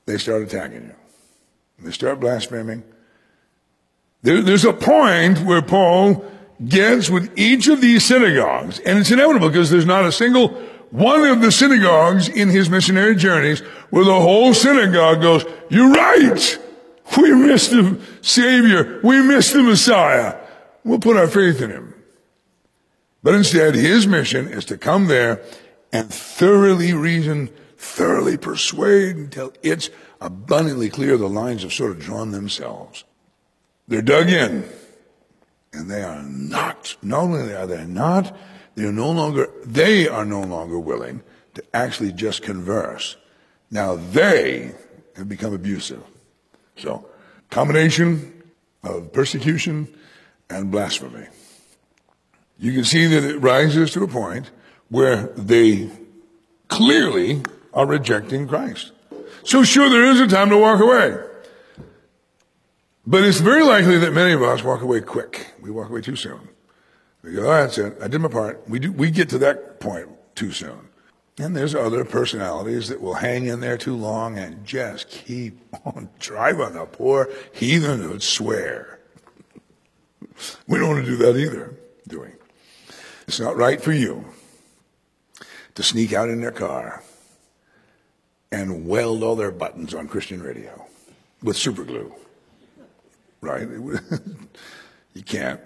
they start attacking you. They start blaspheming. There's a point where Paul gets with each of these synagogues, and it's inevitable because there's not a single one of the synagogues in his missionary journeys where the whole synagogue goes, "You're right! We missed the Savior. We missed the Messiah. We'll put our faith in him." But instead, his mission is to come there and thoroughly reason, thoroughly persuade until it's abundantly clear the lines have sort of drawn themselves. They're dug in. And they are not only are they not, they are no longer willing to actually just converse. Now they have become abusive. So, combination of persecution and blasphemy. You can see that it rises to a point where they clearly are rejecting Christ. So sure, there is a time to walk away. But it's very likely that many of us walk away quick. We walk away too soon. We go, "Oh, that's it. I did my part." We get to that point too soon. And there's other personalities that will hang in there too long and just keep on driving the poor heathen who'd swear. We don't want to do that either, do we? It's not right for you to sneak out in their car and weld all their buttons on Christian radio with super glue. Right? You can't.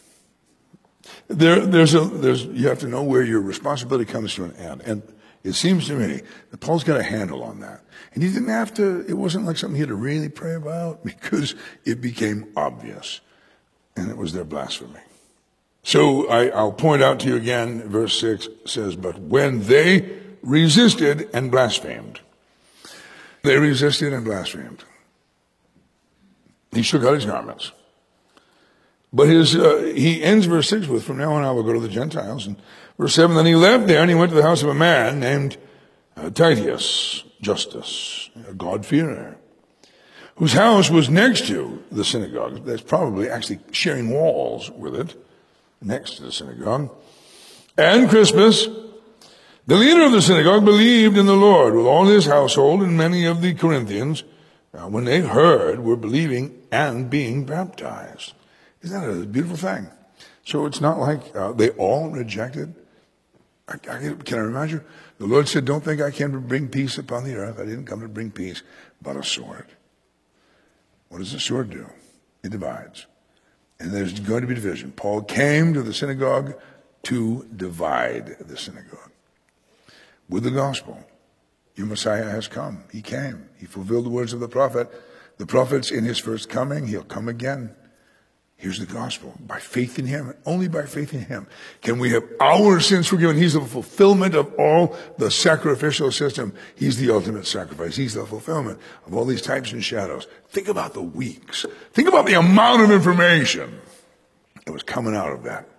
You have to know where your responsibility comes to an end. And it seems to me that Paul's got a handle on that. And he didn't have to, it wasn't like something he had to really pray about because it became obvious. And it was their blasphemy. So I'll point out to you again, verse 6 says, "But when they resisted and blasphemed," they resisted and blasphemed. He shook out his garments. But he ends verse 6 with, "From now on I will go to the Gentiles." And verse 7, "Then he left there and he went to the house of a man named Titius Justus, a God-fearer, whose house was next to the synagogue." That's probably actually sharing walls with it, next to the synagogue. "And Crispus, the leader of the synagogue, believed in the Lord with all his household, and many of the Corinthians, when they heard, were believing and being baptized." Isn't that a beautiful thing? So it's not like they all rejected. Can I remind you? The Lord said, "Don't think I came to bring peace upon the earth. I didn't come to bring peace, but a sword." What does a sword do? It divides. And there's going to be division. Paul came to the synagogue to divide the synagogue with the gospel. Your Messiah has come. He came. He fulfilled the words of the prophet. The prophet's in his first coming. He'll come again. Here's the gospel. By faith in him, only by faith in him, can we have our sins forgiven. He's the fulfillment of all the sacrificial system. He's the ultimate sacrifice. He's the fulfillment of all these types and shadows. Think about the weeks. Think about the amount of information that was coming out of that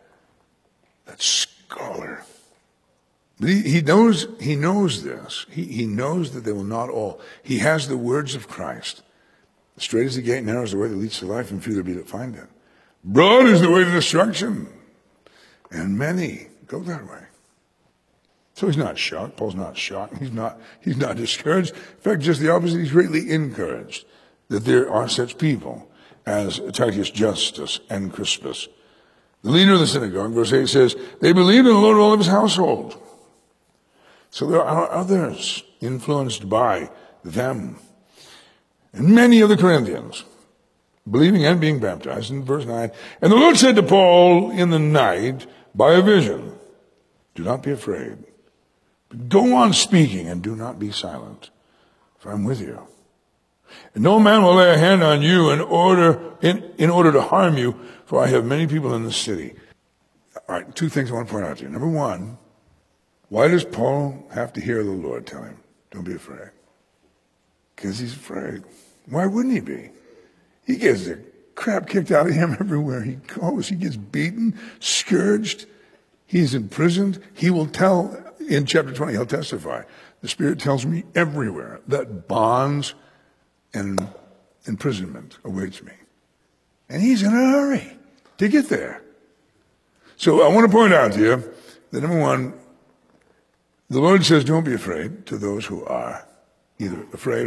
scholar. But he knows this. He knows that they will not all. He has the words of Christ. Straight is the gate, narrow is the way that leads to life, and few there be that find it. Broad is the way to destruction, and many go that way. So he's not shocked. Paul's not shocked. He's not discouraged. In fact, just the opposite. He's greatly encouraged that there are such people as Titius Justus and Crispus. The leader of the synagogue, verse 8 says, "They believed in the Lord with all of his household." So there are others influenced by them. And many of the Corinthians, believing and being baptized. In verse 9, "And the Lord said to Paul in the night by a vision, 'Do not be afraid, but go on speaking and do not be silent, for I'm with you. And no man will lay a hand on you in order to harm you, for I have many people in the city.'" All right, two things I want to point out to you. Number one, why does Paul have to hear the Lord tell him, "Don't be afraid"? Because he's afraid. Why wouldn't he be? He gets the crap kicked out of him everywhere he goes. He gets beaten, scourged. He's imprisoned. He will tell, in chapter 20, he'll testify. The Spirit tells me everywhere that bonds and imprisonment awaits me. And he's in a hurry to get there. So I want to point out to you that, number one, the Lord says, don't be afraid to those who are either afraid